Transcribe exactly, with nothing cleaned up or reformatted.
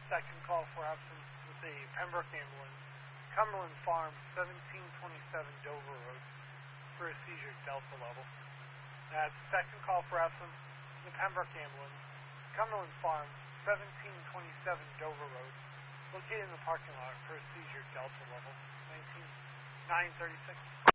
second call for absence with the Pembroke ambulance, Cumberland Farms, seventeen twenty-seven Dover Road, for a seizure Delta level. That's second call for absence with the Pembroke ambulance, Cumberland Farms, seventeen twenty-seven Dover Road, located in the parking lot for a seizure Delta level, nineteen nine thirty-six.